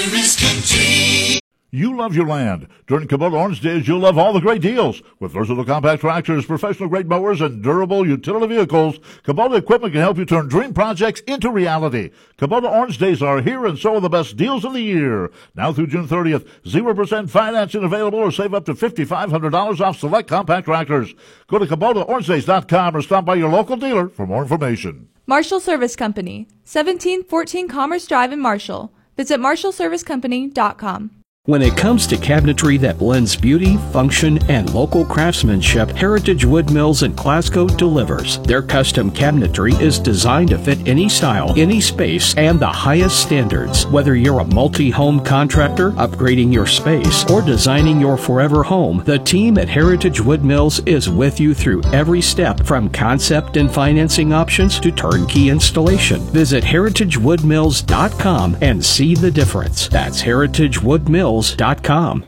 You love your land. During Kubota Orange Days, you'll love all the great deals. With versatile compact tractors, professional-grade mowers, and durable utility vehicles, Kubota equipment can help you turn dream projects into reality. Kubota Orange Days are here, and so are the best deals of the year. Now through June 30th, 0% financing available, or save up to $5,500 off select compact tractors. Go to KubotaOrangeDays.com or stop by your local dealer for more information. Marshall Service Company, 1714 Commerce Drive in Marshall. Visit MarshallServiceCompany.com. When it comes to cabinetry that blends beauty, function, and local craftsmanship, Heritage Wood Mills in Glasgow delivers. Their custom cabinetry is designed to fit any style, any space, and the highest standards. Whether you're a multi-home contractor, upgrading your space, or designing your forever home, the team at Heritage Wood Mills is with you through every step, from concept and financing options to turnkey installation. Visit heritagewoodmills.com and see the difference. That's heritagewoodmills.com. 1-1.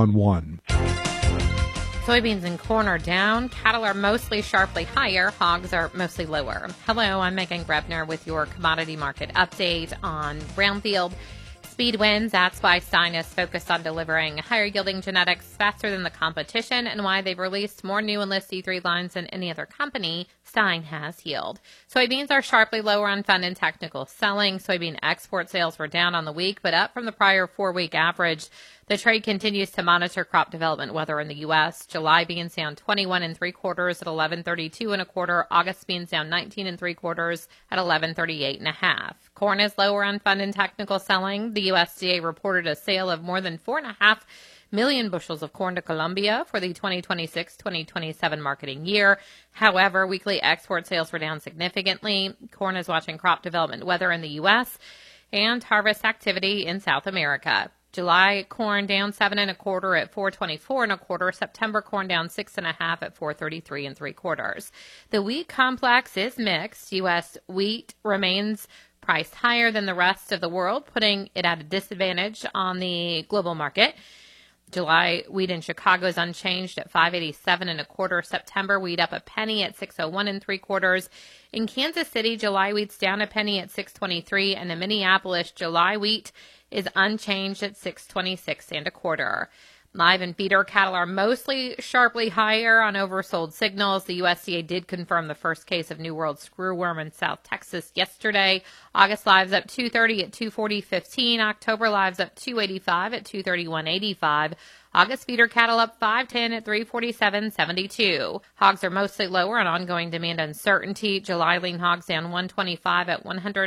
Soybeans and corn are down. Cattle are mostly sharply higher. Hogs are mostly lower. Hello, I'm Megan Grebner with your commodity market update on Brownfield. Speed wins. That's why Stein is focused on delivering higher yielding genetics faster than the competition, and why they've released more new Enlist E3 lines than any other company. Stein has healed. Soybeans are sharply lower on fund and technical selling. Soybean export sales were down on the week, but up from the prior 4-week average. The trade continues to monitor crop development weather in the U.S. July beans down 21 3/4 at 11.32 1/4. August beans down 19 3/4 at 11.38 1/2. Corn is lower on fund and technical selling. The USDA reported a sale of more than 4.5 million bushels of corn to Colombia for the 2026-2027 marketing year. However, weekly export sales were down significantly. Corn is watching crop development weather in the U.S. and harvest activity in South America. July corn down 7 1/4 at 4.24 1/4. September corn down 6 1/2 at 4.33 3/4. The wheat complex is mixed. U.S. wheat remains priced higher than the rest of the world, putting it at a disadvantage on the global market. July wheat in Chicago is unchanged at 5.87 1/4. September wheat up a penny at 6.01 3/4. In Kansas City, July wheat's down a penny at 6.23, and in Minneapolis, July wheat is unchanged at 6.26 1/4. Live and feeder cattle are mostly sharply higher on oversold signals. The USDA did confirm the first case of New World screwworm in South Texas yesterday. August lives up 230 at 240.15. October lives up 285 at 231.85. August feeder cattle up 510 at 347.72. Hogs are mostly lower on ongoing demand uncertainty. July lean hogs down 125 at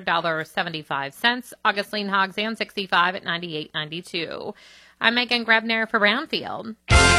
$100.75. August lean hogs down 65 at 98.92. I'm Megan Grebner for Brownfield.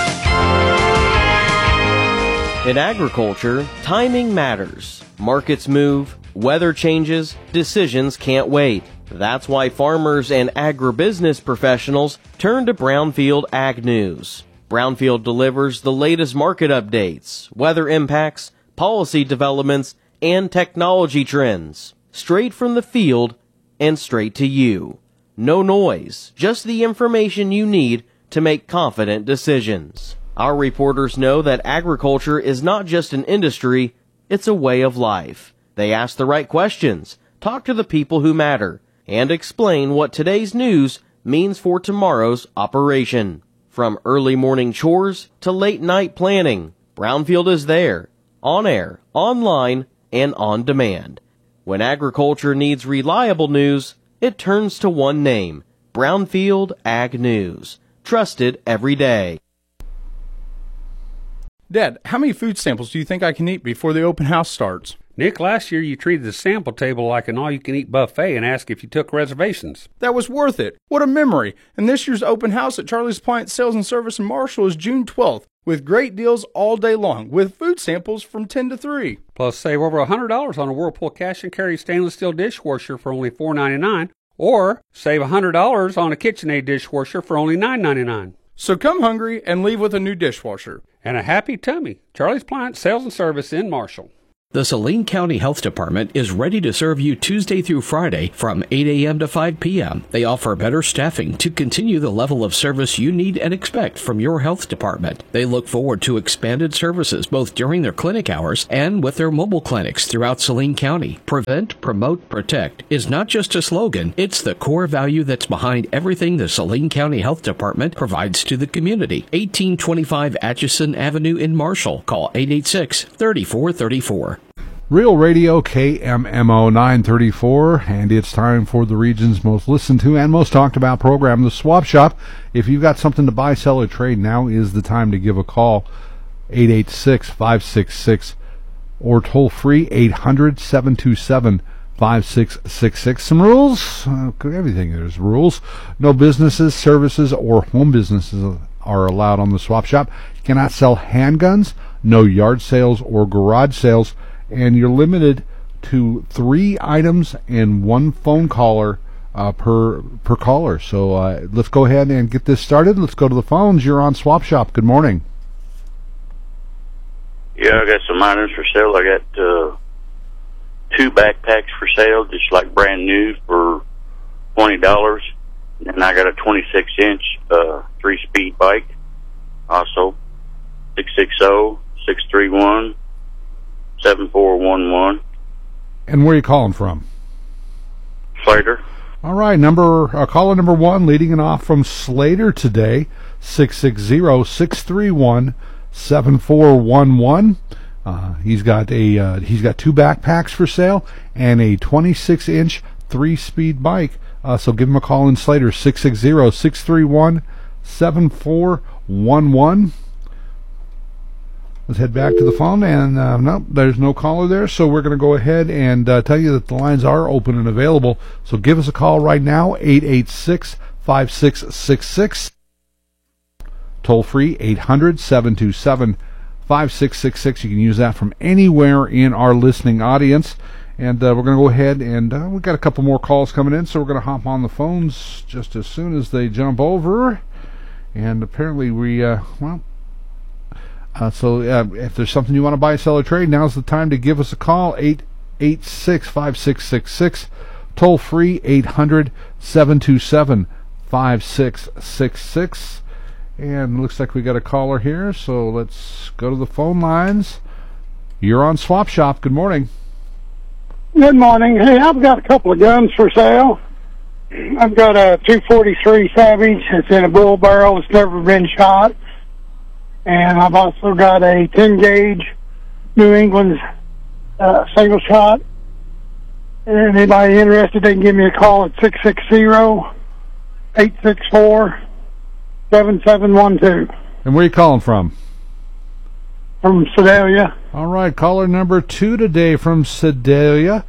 In agriculture, timing matters. Markets move, weather changes, decisions can't wait. That's why farmers and agribusiness professionals turn to Brownfield Ag News. Brownfield delivers the latest market updates, weather impacts, policy developments, and technology trends. Straight from the field and straight to you. No noise, just the information you need to make confident decisions. Our reporters know that agriculture is not just an industry, it's a way of life. They ask the right questions, talk to the people who matter, and explain what today's news means for tomorrow's operation. From early morning chores to late night planning, Brownfield is there, on air, online, and on demand. When agriculture needs reliable news, it turns to one name, Brownfield Ag News. Trusted every day. Dad, how many food samples do you think I can eat before the open house starts? Nick, last year you treated the sample table like an all-you-can-eat buffet and asked if you took reservations. That was worth it. What a memory. And this year's open house at Charlie's Appliance Sales and Service in Marshall is June 12th, with great deals all day long, with food samples from 10 to 3. Plus, save over $100 on a Whirlpool cash and carry stainless steel dishwasher for only $4.99, or save $100 on a KitchenAid dishwasher for only $9.99. So come hungry and leave with a new dishwasher. And a happy tummy. Charlie's Appliance Sales and Service in Marshall. The Saline County Health Department is ready to serve you Tuesday through Friday from 8 a.m. to 5 p.m. They offer better staffing to continue the level of service you need and expect from your health department. They look forward to expanded services both during their clinic hours and with their mobile clinics throughout Saline County. Prevent, promote, protect is not just a slogan, it's the core value that's behind everything the Saline County Health Department provides to the community. 1825 Atchison Avenue in Marshall. Call 886-3434. Real Radio KMMO 934, and it's time for the region's most listened to and most talked about program, The Swap Shop. If you've got something to buy, sell, or trade, now is the time to give a call, 886-566, or toll free, 800-727-5666. Some rules, everything there's rules. No businesses, services, or home businesses are allowed on The Swap Shop. You cannot sell handguns, no yard sales or garage sales, and you're limited to 3 items and 1 phone caller per caller. So let's go ahead and get this started. Let's go to the phones. You're on Swap Shop. Good morning. Yeah, I got some items for sale. I got 2 backpacks for sale, just like brand new, for $20. And I got a 26-inch 3-speed bike, also 660-631-7411. And where are you calling from? Slater. All right, caller number 1 leading it off from Slater today, 660-631-7411. He's got 2 backpacks for sale and a 26-inch 3-speed bike. So give him a call in Slater, 660-631-7411. Let's head back to the phone, and no, there's no caller there, so we're going to go ahead and tell you that the lines are open and available. So give us a call right now, 886-5666. Toll free, 800-727-5666. You can use that from anywhere in our listening audience. And we're going to go ahead, and we've got a couple more calls coming in, so we're going to hop on the phones just as soon as they jump over. And apparently so if there's something you want to buy, sell, or trade, now's the time to give us a call, 886-5666. Toll free, 800-727-5666. And looks like we got a caller here, so let's go to the phone lines. You're on Swap Shop. Good morning. Good morning. Hey, I've got a couple of guns for sale. I've got a 243 Savage. It's in a bull barrel. It's never been shot. And I've also got a 10-gauge New England single shot. And anybody interested, they can give me a call at 660-864-7712. And where are you calling from? From Sedalia. All right, caller number 2 today from Sedalia,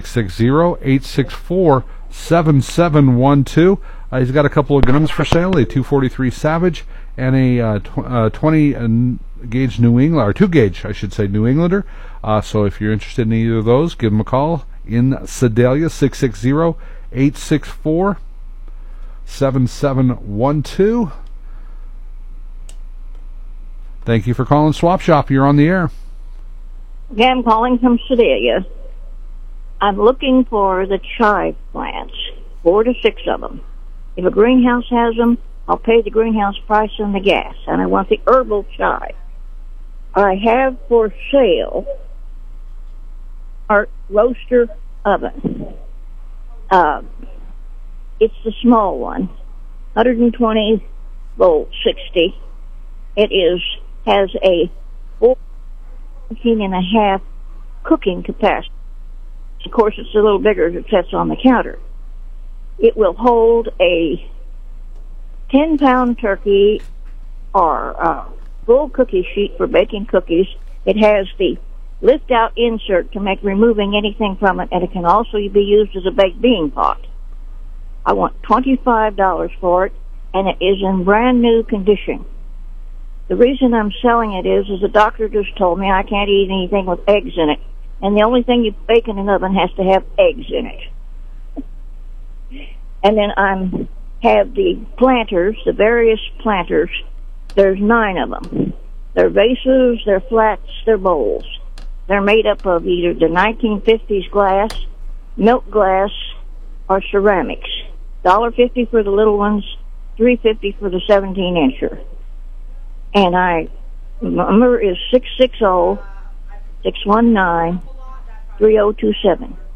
660-864-7712. He's got a couple of guns for sale, a 243 Savage and a 20-gauge New England, or 2-gauge, I should say, New Englander. So if you're interested in either of those, give him a call in Sedalia, 660-864-7712. Thank you for calling Swap Shop. You're on the air. Yeah, I'm calling from Sedalia. I'm looking for the chive plants, 4 to 6 of them. If a greenhouse has them, I'll pay the greenhouse price and the gas, and I want the herbal chive. I have for sale our roaster oven. It's the small one, 120 volt 60. It has a 14.5 cooking capacity. Of course, it's a little bigger as it sits on the counter. It will hold a 10-pound turkey or full cookie sheet for baking cookies. It has the lift-out insert to make removing anything from it, and it can also be used as a baked bean pot. I want $25 for it, and it is in brand new condition. The reason I'm selling it is the doctor just told me I can't eat anything with eggs in it, and the only thing you bake in an oven has to have eggs in it. And then I have the planters, the various planters. There's 9 of them. They're vases, they're flats, they're bowls. They're made up of either the 1950s glass, milk glass, or ceramics. $1.50 for the little ones, $3.50 for the 17-incher. And my number is 660-619-3027.